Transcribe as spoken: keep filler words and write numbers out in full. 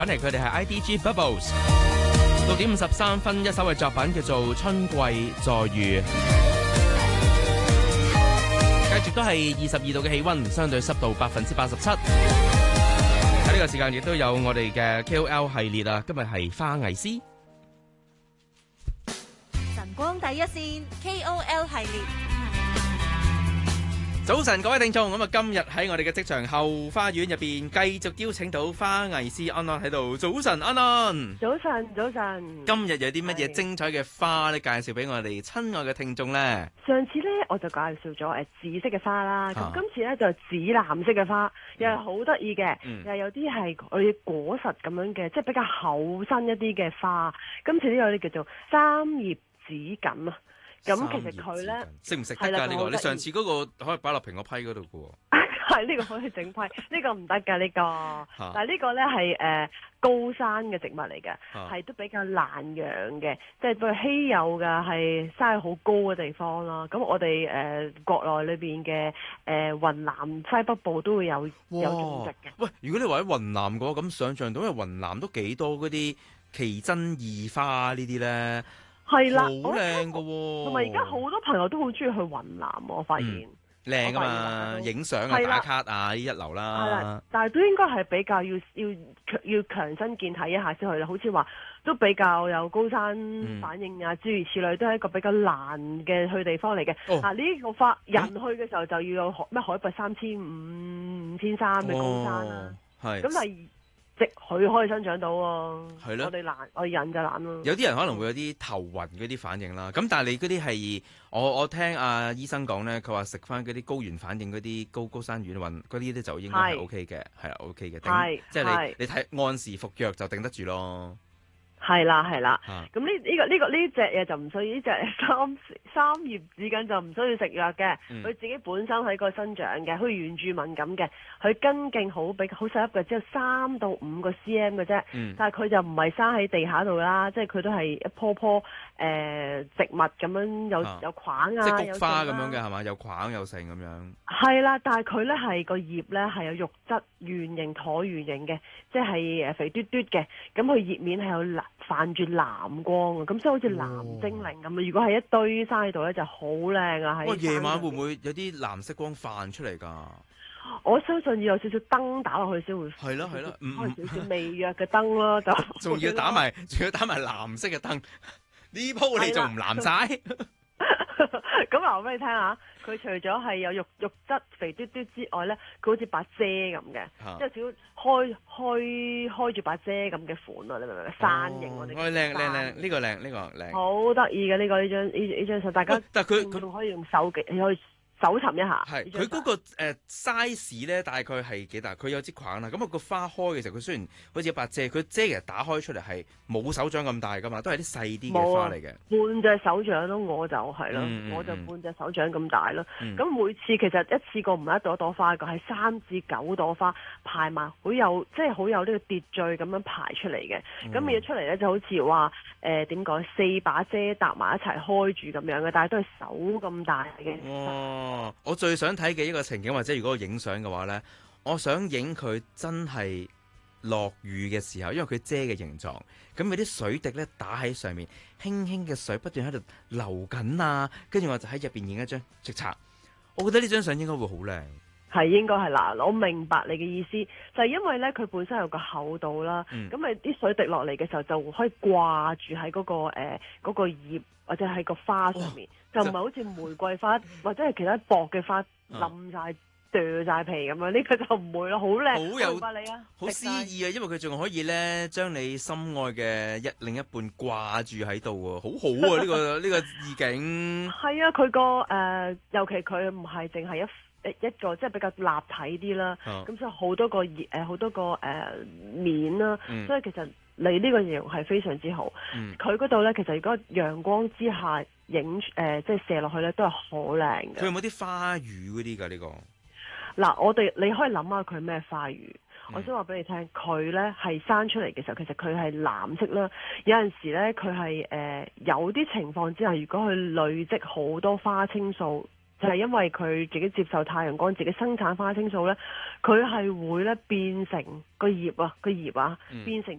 揾嚟佢哋係 I D G Bubbles， 六點五十三分，一首嘅作品叫做《春季再遇》，繼續都係二十二度嘅氣溫，相對濕度百分之八十七。喺呢個時間亦都有我哋嘅 K O L 系列啊，今日係花藝師。 晨光第一線 K O L 系列。 早晨，各位聽眾，咁啊，今日喺我哋嘅職場後花園入邊，繼續邀請到花藝師安安喺度。早晨，安安。 早晨，早晨。 今日有啲乜嘢精彩嘅花咧，介紹俾我哋親愛嘅聽眾咧？ 上次咧我就介紹咗誒紫色嘅花啦，咁、 啊、 今次咧就係紫藍色嘅花，又係好得意嘅， 嗯、 又有啲係我哋果實咁樣嘅，即係比較厚身一啲嘅花。今次呢有啲叫做三葉紫堇啊。咁其實佢咧食唔食得㗎？呢個你上次嗰個可以擺落蘋果批嗰度嘅喎。 係呢、呢個可以整批，呢個唔得㗎呢個。啊、但係呢個咧係誒高山嘅植物嚟嘅，係、啊、都比較難養嘅，即係比較稀有㗎，係生喺好高嘅地方啦。咁我哋誒、呃、國內裏邊嘅誒雲南西北部都會有有種植嘅。 喂，如果你話喺雲南嘅話，咁想像到因為雲南都幾多嗰啲奇珍異花呢啲咧。 係啦， 好靚㗎喎， 同埋而家好多朋友都好中意去雲南，我發現靚啊嘛，影相啊、打卡啊，呢一流啦。係啦， 但係都應該係比較要要要強身健體一下先去啦。好似話都比較有高山反應啊，諸如此類，都係一個比較難嘅去地方嚟嘅。嗱，呢個花人去嘅時候就要有咩海拔三千五、五千三嘅高山啦。係咁，但係即佢可以生長到喎，係咯，我哋難，我哋人就難咯。 有啲人可能會有啲頭暈嗰啲反應啦，咁但係你嗰啲係我我聽阿醫生講咧，佢話食翻嗰啲高原反應嗰啲高高山軟運嗰啲咧就應該係 O K 嘅，係啦 O K 嘅，頂即係你你睇按時服藥就頂得住咯。 係啦係啦，咁呢呢個呢、呢個呢隻嘢就唔需要，呢隻三三葉紫堇就唔需要食藥嘅，佢、嗯、自己本身喺個生長嘅，好似原住民咁嘅，佢根莖好比好細粒嘅，只有三到五個 cm 嘅啫，嗯、但係佢就唔係生喺地下度啦，即係佢都係一棵棵誒、呃、植物咁樣有、啊、有框啊， 即係菊花咁樣嘅係嘛，有框有成咁樣。 係啦，但係佢咧係個葉咧係有肉質圓形橢圓形嘅，即係誒肥嘟嘟嘅，咁佢葉面係有藍泛住藍光啊，咁所以好似藍精靈咁啊！如果係一堆生喺度咧，就好靚啊！喺夜晚會唔會有啲藍色光泛出嚟㗎？ 我相信要有少少燈打落去先會。係咯係咯，開少少微弱嘅燈咯，就仲要打埋，仲要打埋藍色嘅燈。呢鋪你仲唔藍晒？ 咁嗱，我俾你聽下，佢除咗係有肉肉質肥嘟嘟之外咧，佢好似把遮咁嘅，即係少開開開住把遮咁嘅款啊！你明唔明？山形我哋。 哦，靚靚靚，呢個靚，呢個靚。 好得意嘅呢個呢張呢呢張相，大家但係佢佢仲可以用手機，可以搜尋一下。 係佢嗰個誒 size 咧，大概係幾大？佢有支框啦，咁啊個花開嘅時候，佢雖然好似一把遮，佢遮其實打開出嚟係冇手掌咁大噶嘛，都係啲細啲嘅花嚟嘅。 半隻手掌咯，我就係咯， 嗯、 我就半隻手掌咁大咯。咁、嗯、每次其實一次過唔係一朵朵花嘅，係三至九朵花排埋，好有即係好有呢個秩序咁樣排出嚟嘅。咁嘢、嗯、出嚟咧就好似話誒點講，四把遮搭埋一齊開住咁樣嘅，但係都係手咁大嘅。 哦，我最想睇嘅一個情景，或者如果我影相嘅話呢，我想影佢真係落雨嘅時候，因為佢遮嘅形狀，咁有啲水滴呢打喺上面，輕輕嘅水不斷喺度流緊啊，跟住我就喺入邊影一張直插。我覺得呢張相應該會好靚。 係應該係嗱，我明白你嘅意思，就係、是、因為呢，佢本身有個厚度啦，咁咪啲水滴落嚟嘅時候就可以掛住喺嗰個誒嗰、呃那個葉或者喺個花上面，哦、就唔係好似玫瑰花或者係其他薄嘅花冧晒掉晒皮咁樣，呢、這個就唔會咯，好靚，好有你啊，好詩意啊，因為佢仲可以呢將你心愛嘅一另一半掛住喺度喎，好好啊呢、這個呢個意境。係啊，佢個誒，尤其佢唔係淨係一。一個即係比較立體啲啦，咁、哦、所以好多個葉誒好多個誒、呃、面啦，嗯、所以其實你呢個形容係非常之好。佢嗰度咧，其實如果陽光之下影誒、呃、即係射落去咧，都係好靚嘅。 佢有冇啲花語嗰啲㗎？呢個嗱，我哋你可以諗下佢咩花語。 嗯、 我想話俾你聽，佢咧係生出嚟嘅時候，其實佢係藍色啦。有陣時咧，佢係誒有啲情況之下，如果佢累積好多花青素。 就係因為佢自己接受太陽光，自己生產花青素咧，佢係會咧變成個葉啊個葉啊， 嗯變成